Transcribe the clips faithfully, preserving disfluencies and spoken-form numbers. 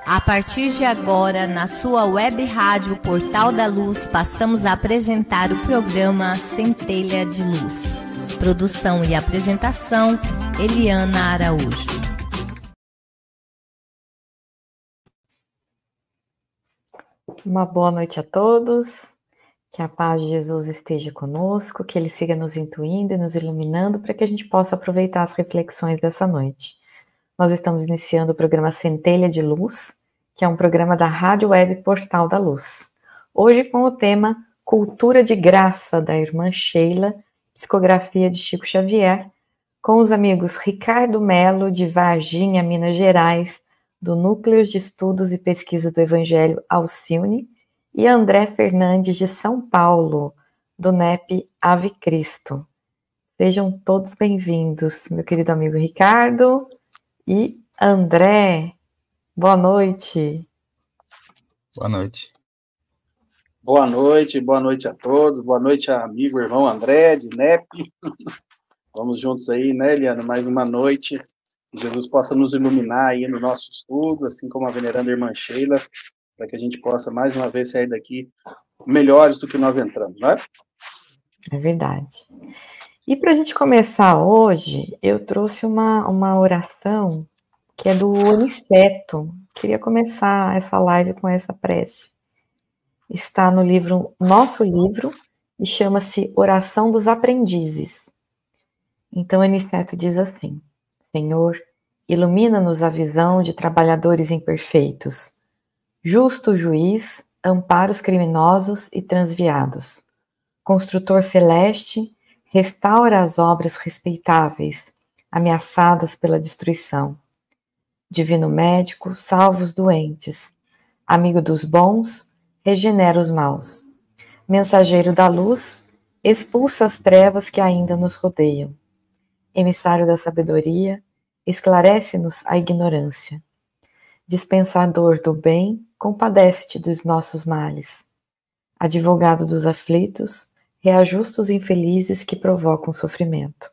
A partir de agora, na sua web rádio Portal da Luz, passamos a apresentar o programa Centelha de Luz. Produção e apresentação, Eliana Araújo. Uma boa noite a todos, que a paz de Jesus esteja conosco, que Ele siga nos intuindo e nos iluminando para que a gente possa aproveitar as reflexões dessa noite. Nós estamos iniciando o programa Centelha de Luz, que é um programa da Rádio Web Portal da Luz. Hoje com o tema Cultura de Graça, da irmã Sheila, psicografia de Chico Xavier, com os amigos Ricardo Melo, de Varginha, Minas Gerais, do Núcleo de Estudos e Pesquisa do Evangelho Alcione, e André Fernandes, de São Paulo, do N E P Ave Cristo. Sejam todos bem-vindos, meu querido amigo Ricardo e André. Boa noite. Boa noite. Boa noite, boa noite a todos, boa noite, amigo, irmão André, de N E P. Vamos juntos aí, né, Eliana, mais uma noite. Que Jesus possa nos iluminar aí no nosso estudo, assim como a veneranda irmã Sheila, para que a gente possa mais uma vez sair daqui melhores do que nós entramos, não é? É verdade. E para a gente começar hoje, eu trouxe uma, uma oração que é do Aniceto. Queria começar essa live com essa prece. Está no livro, nosso livro, e chama-se Oração dos Aprendizes. Então, Aniceto diz assim: Senhor, ilumina-nos a visão de trabalhadores imperfeitos. Justo juiz, ampara os criminosos e transviados. Construtor celeste, restaura as obras respeitáveis, ameaçadas pela destruição. Divino médico, salva os doentes. Amigo dos bons, regenera os maus. Mensageiro da luz, expulsa as trevas que ainda nos rodeiam. Emissário da sabedoria, esclarece-nos a ignorância. Dispensador do bem, compadece-te dos nossos males. Advogado dos aflitos, reajusta os infelizes que provocam sofrimento.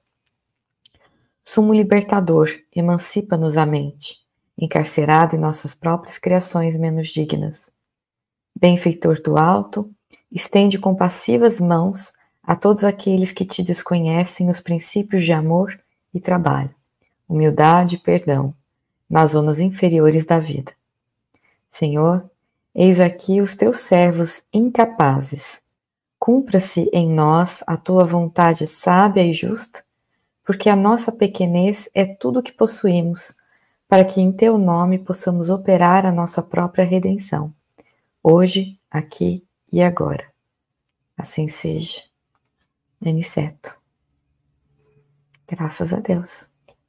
Sumo libertador, emancipa-nos a mente, encarcerado em nossas próprias criações menos dignas. Benfeitor do alto, estende compassivas mãos a todos aqueles que te desconhecem os princípios de amor e trabalho, humildade e perdão, nas zonas inferiores da vida. Senhor, eis aqui os teus servos incapazes. Cumpra-se em nós a tua vontade sábia e justa, porque a nossa pequenez é tudo o que possuímos, para que em teu nome possamos operar a nossa própria redenção, hoje, aqui e agora. Assim seja. Aniceto. Graças a Deus.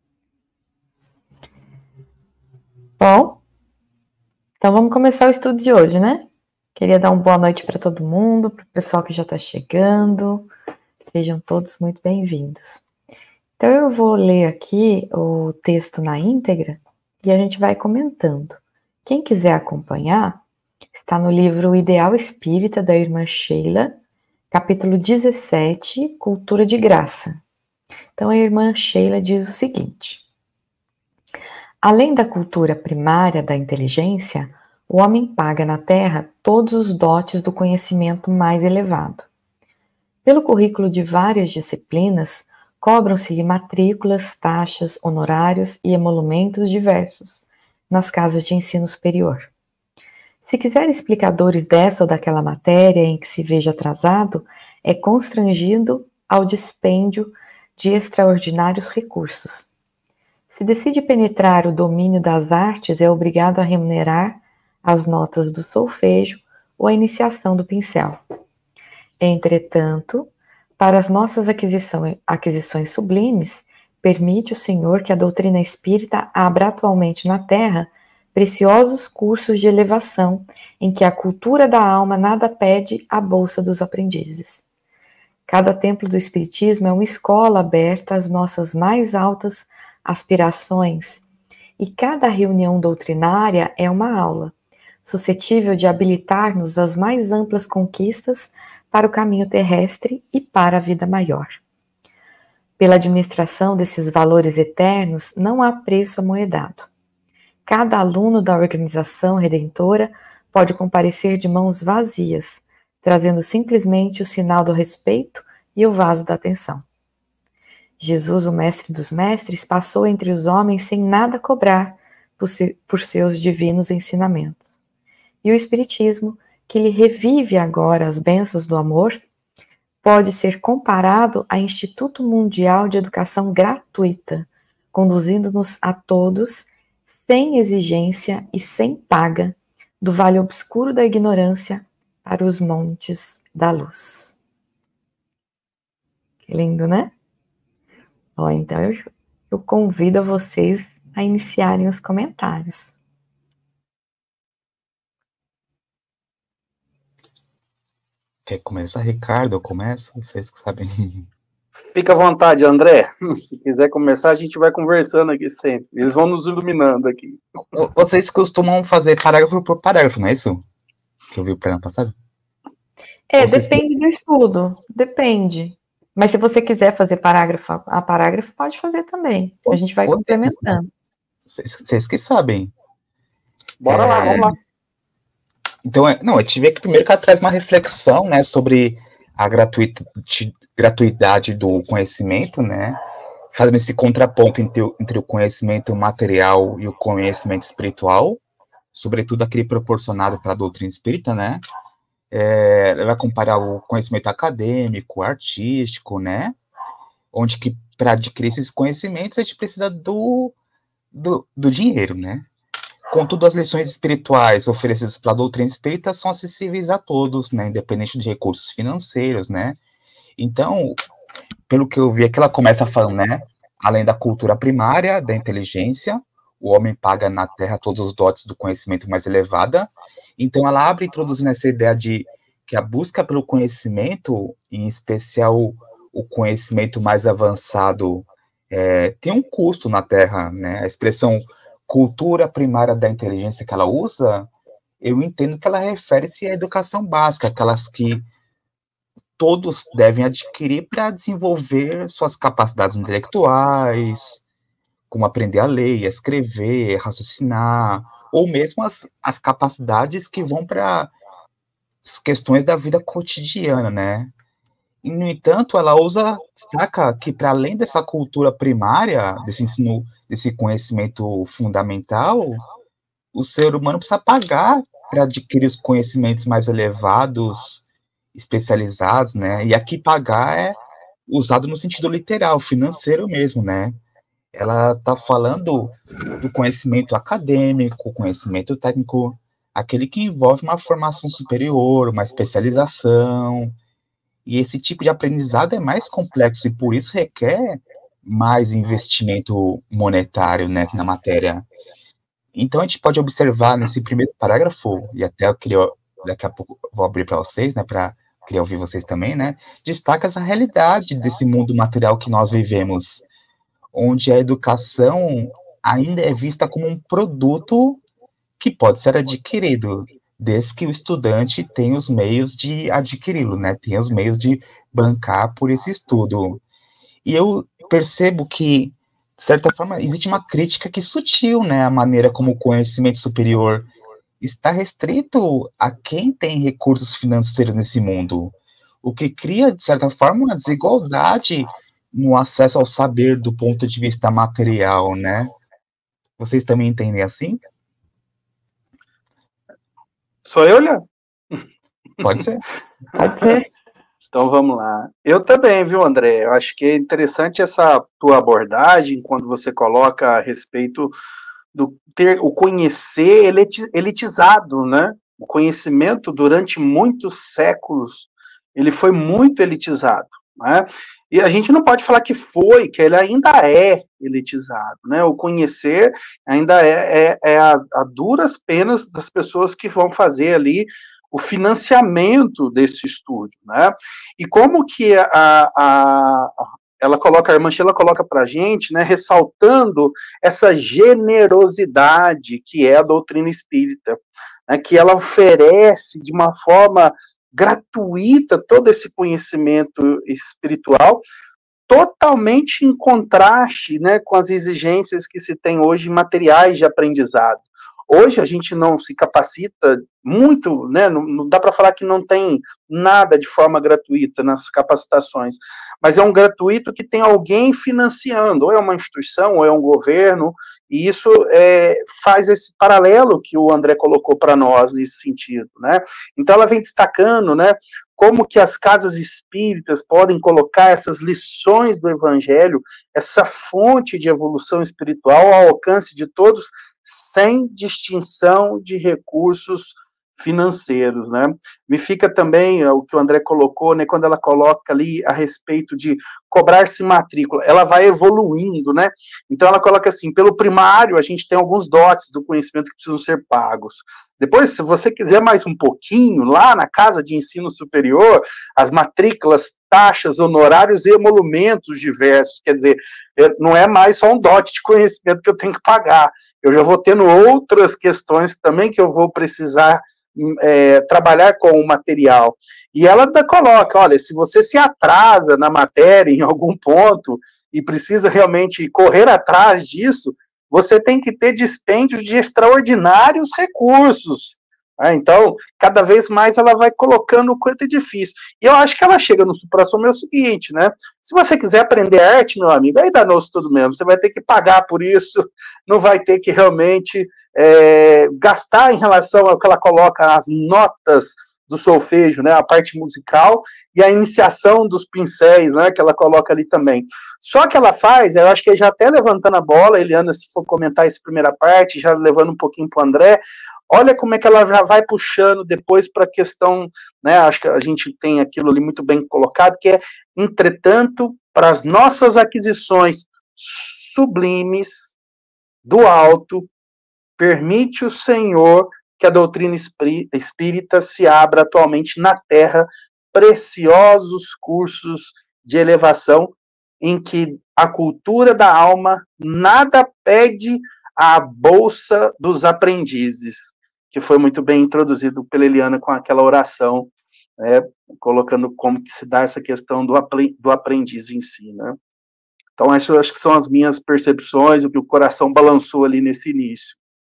Bom, então vamos começar o estudo de hoje, né? Queria dar uma boa noite para todo mundo, para o pessoal que já está chegando. Sejam todos muito bem-vindos. Então eu vou ler aqui o texto na íntegra e a gente vai comentando. Quem quiser acompanhar, está no livro Ideal Espírita, da irmã Sheila, capítulo dezessete, Cultura de Graça. Então a irmã Sheila diz o seguinte: além da cultura primária da inteligência, o homem paga na Terra todos os dotes do conhecimento mais elevado. Pelo currículo de várias disciplinas, cobram-se-lhe matrículas, taxas, honorários e emolumentos diversos nas casas de ensino superior. Se quiser explicadores dessa ou daquela matéria em que se veja atrasado, é constrangido ao dispêndio de extraordinários recursos. Se decide penetrar o domínio das artes, é obrigado a remunerar as notas do solfejo ou a iniciação do pincel. Entretanto, para as nossas aquisições, aquisições sublimes, permite o Senhor que a doutrina espírita abra atualmente na Terra preciosos cursos de elevação, em que a cultura da alma nada pede à bolsa dos aprendizes. Cada templo do Espiritismo é uma escola aberta às nossas mais altas aspirações, e cada reunião doutrinária é uma aula, suscetível de habilitar-nos às mais amplas conquistas para o caminho terrestre e para a vida maior. Pela administração desses valores eternos, não há preço amoedado. cada aluno da organização redentora pode comparecer de mãos vazias, trazendo simplesmente o sinal do respeito e o vaso da atenção. Jesus, o mestre dos mestres, passou entre os homens sem nada cobrar por, se, por seus divinos ensinamentos. E o Espiritismo, que lhe revive agora as bênçãos do amor, pode ser comparado a Instituto Mundial de Educação Gratuita, conduzindo-nos a todos, sem exigência e sem paga, do vale obscuro da ignorância para os montes da luz. Que lindo, né? Ó, então eu, eu convido a vocês a iniciarem os comentários. Quer começar, Ricardo? Eu começo? Vocês que sabem. Fica à vontade, André. Se quiser começar, a gente vai conversando aqui sempre. Eles vão nos iluminando aqui. Vocês costumam fazer parágrafo por parágrafo, não é isso? Que eu vi o programa passado? É, Vocês... depende do estudo. Depende. Mas se você quiser fazer parágrafo a parágrafo, pode fazer também. A gente vai Pode. complementando. Vocês, vocês que sabem. Bora é... lá, vamos lá. Então, não, eu tive que primeiro que ela traz uma reflexão, né, sobre a gratuita, gratuidade do conhecimento, né, fazendo esse contraponto entre, entre o conhecimento material e o conhecimento espiritual, sobretudo aquele proporcionado pela doutrina espírita, né, é, ela vai comparar o conhecimento acadêmico, artístico, né, onde que para adquirir esses conhecimentos a gente precisa do, do, do dinheiro, né. Contudo, as lições espirituais oferecidas pela doutrina espírita são acessíveis a todos, né, independente de recursos financeiros, né. Então, pelo que eu vi aqui, ela começa falando, né, além da cultura primária, da inteligência, o homem paga na Terra todos os dotes do conhecimento mais elevada. Então, ela abre introduzindo essa ideia de que a busca pelo conhecimento, em especial o conhecimento mais avançado, é, tem um custo na Terra, né, a expressão cultura primária da inteligência que ela usa, eu entendo que ela refere-se à educação básica, aquelas que todos devem adquirir para desenvolver suas capacidades intelectuais, como aprender a ler, a escrever, raciocinar, ou mesmo as, as capacidades que vão para as questões da vida cotidiana, né? E, no entanto, ela usa, destaca que para além dessa cultura primária, desse ensino, desse conhecimento fundamental, o ser humano precisa pagar para adquirir os conhecimentos mais elevados, especializados, né? E aqui pagar é usado no sentido literal, financeiro mesmo, né? Ela está falando do conhecimento acadêmico, conhecimento técnico, aquele que envolve uma formação superior, uma especialização. E esse tipo de aprendizado é mais complexo e por isso requer mais investimento monetário, né, na matéria. Então a gente pode observar nesse primeiro parágrafo, e até eu queria, daqui a pouco vou abrir para vocês, né, para queria ouvir vocês também, né, destaca essa realidade desse mundo material que nós vivemos, onde a educação ainda é vista como um produto que pode ser adquirido, desde que o estudante tenha os meios de adquiri-lo, né, tenha os meios de bancar por esse estudo. E eu percebo que, de certa forma, existe uma crítica que sutil, né, a maneira como o conhecimento superior está restrito a quem tem recursos financeiros nesse mundo, o que cria, de certa forma, uma desigualdade no acesso ao saber do ponto de vista material, né? Vocês também entendem assim? Sou eu, Léo? Pode ser. Pode ser. Então vamos lá. Eu também, viu, André? Eu acho que é interessante essa tua abordagem quando você coloca a respeito do ter o conhecer elitizado, né? O conhecimento durante muitos séculos ele foi muito elitizado, né? E a gente não pode falar que foi, que ele ainda é elitizado, né? O conhecer ainda é, é, é a, a duras penas das pessoas que vão fazer ali o financiamento desse estúdio, né? E como que a, a, ela coloca, a irmã Sheila coloca para a gente, né, ressaltando essa generosidade que é a doutrina espírita, né, que ela oferece de uma forma gratuita todo esse conhecimento espiritual totalmente em contraste, né, com as exigências que se tem hoje em materiais de aprendizado. Hoje a gente não se capacita muito, né, não, não dá para falar que não tem nada de forma gratuita nas capacitações, mas é um gratuito que tem alguém financiando, ou é uma instituição, ou é um governo, e isso é, faz esse paralelo que o André colocou para nós nesse sentido, né? Então ela vem destacando, né, como que as casas espíritas podem colocar essas lições do Evangelho, essa fonte de evolução espiritual ao alcance de todos, sem distinção de recursos financeiros, né? Me fica também o que o André colocou, né, quando ela coloca ali a respeito de cobrar-se matrícula, ela vai evoluindo, né? Então ela coloca assim, pelo primário a gente tem alguns dotes do conhecimento que precisam ser pagos. Depois, se você quiser mais um pouquinho, lá na casa de ensino superior, as matrículas, taxas, honorários e emolumentos diversos, quer dizer, não é mais só um dote de conhecimento que eu tenho que pagar, eu já vou tendo outras questões também que eu vou precisar É, trabalhar com o material. E ela coloca, olha, se você se atrasa na matéria em algum ponto e precisa realmente correr atrás disso, você tem que ter dispêndios de extraordinários recursos. Ah, então, cada vez mais ela vai colocando o quanto é difícil. E eu acho que ela chega no supra-sumo é o seguinte, né? Se você quiser aprender arte, meu amigo, aí danou-se tudo mesmo. Você vai ter que pagar por isso, não vai ter que realmente é, gastar em relação ao que ela coloca, as notas do solfejo, né? A parte musical e a iniciação dos pincéis, né? Que ela coloca ali também. Só que ela faz, eu acho que já até levantando a bola, Eliana, se for comentar essa primeira parte, já levando um pouquinho para o André, olha como é que ela já vai puxando depois para a questão, né, acho que a gente tem aquilo ali muito bem colocado, que é, entretanto, para as nossas aquisições sublimes do alto, permite o Senhor que a doutrina espírita se abra atualmente na Terra preciosos cursos de elevação em que a cultura da alma nada pede à bolsa dos aprendizes, que foi muito bem introduzido pela Eliana com aquela oração, né, colocando como que se dá essa questão do, do aprendiz em si, né? Então, essas acho que são as minhas percepções, o que o coração balançou ali nesse início.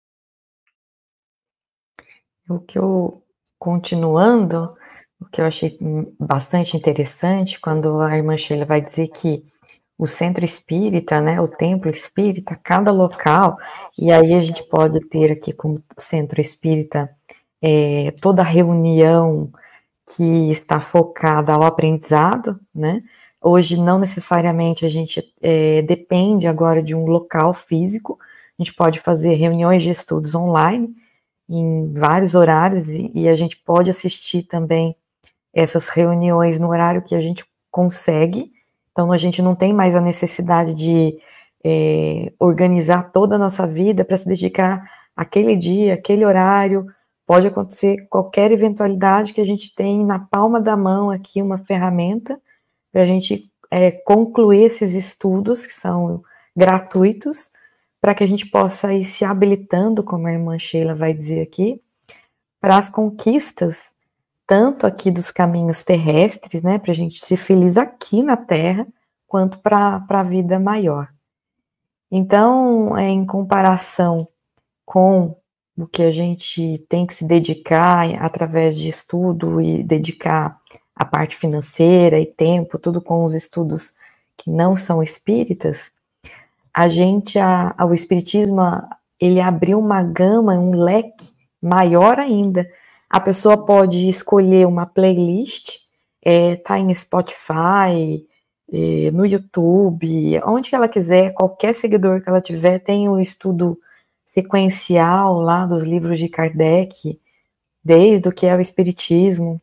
O que eu, continuando, o que eu achei bastante interessante, quando a irmã Sheila vai dizer que o centro espírita, né, o templo espírita, cada local, e aí a gente pode ter aqui como centro espírita é, toda a reunião que está focada ao aprendizado, né? Hoje não necessariamente a gente é, depende agora de um local físico, a gente pode fazer reuniões de estudos online em vários horários e, e a gente pode assistir também essas reuniões no horário que a gente consegue. Então, a gente não tem mais a necessidade de é, organizar toda a nossa vida para se dedicar àquele dia, àquele horário. Pode acontecer qualquer eventualidade que a gente tem na palma da mão aqui uma ferramenta para a gente é, concluir esses estudos, que são gratuitos, para que a gente possa ir se habilitando, como a irmã Sheila vai dizer aqui, para as conquistas tanto aqui dos caminhos terrestres, né, para a gente ser feliz aqui na Terra, quanto para a vida maior. Então, é, em comparação com o que a gente tem que se dedicar através de estudo e dedicar a parte financeira e tempo, tudo com os estudos que não são espíritas, a gente, a, a, o espiritismo, ele abriu uma gama, um leque maior ainda. A pessoa pode escolher uma playlist, é, tá em Spotify, é, no YouTube, onde que ela quiser, qualquer seguidor que ela tiver, tem um estudo sequencial lá dos livros de Kardec, desde o que é o Espiritismo,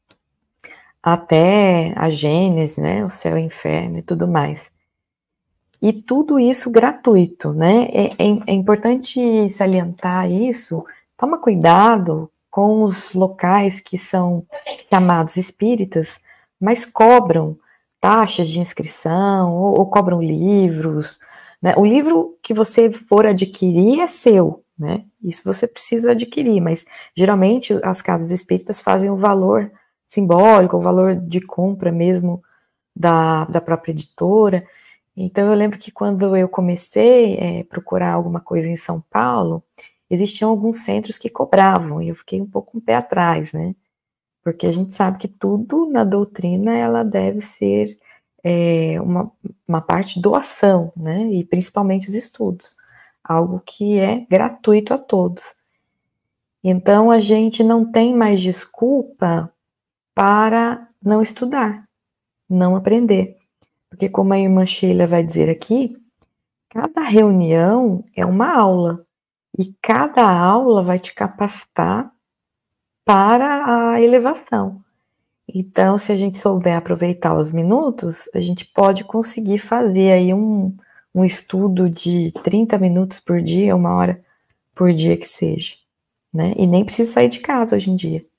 até a Gênese, né, o céu e o inferno e tudo mais. E tudo isso gratuito, né? É, é, é importante salientar isso, toma cuidado com os locais que são chamados espíritas, mas cobram taxas de inscrição, ou, ou cobram livros, né? O livro que você for adquirir é seu, né? Isso você precisa adquirir, mas geralmente as casas espíritas fazem o valor simbólico, o valor de compra mesmo da, da própria editora. Então, eu lembro que quando eu comecei a é, procurar alguma coisa em São Paulo, existiam alguns centros que cobravam, e eu fiquei um pouco um pé atrás, né? Porque a gente sabe que tudo na doutrina, ela deve ser é, uma, uma parte doação, né? E principalmente os estudos, algo que é gratuito a todos. Então, a gente não tem mais desculpa para não estudar, não aprender. Porque, como a irmã Sheila vai dizer aqui, cada reunião é uma aula, e cada aula vai te capacitar para a elevação. Então, se a gente souber aproveitar os minutos, a gente pode conseguir fazer aí um, um estudo de trinta minutos por dia, uma hora por dia que seja, né? E nem precisa sair de casa hoje em dia.